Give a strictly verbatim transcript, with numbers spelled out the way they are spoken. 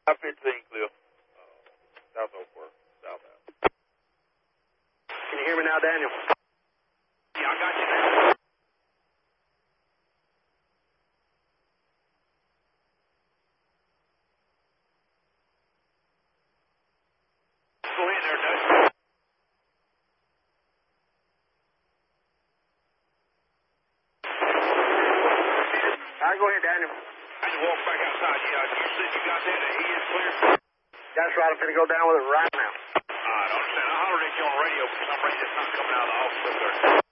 five fifteen, Cliff. Uh, south Oakworth, southbound. Can you hear me now, Daniel? Yeah, I got you now. Go in there, Dusty. All right, go ahead, Daniel. I just walked back outside. Yeah, you said you got that. He is clear. That's right. I'm going to go down with it right now. All right, I understand. I hollered at you on the radio for some reason. It's not coming out of the office up there.